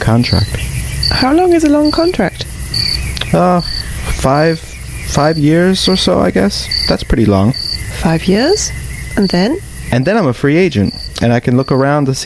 contract. How long is a long contract? 5 years or so, I guess. That's pretty long. 5 years? And then? And then I'm a free agent, and I can look around to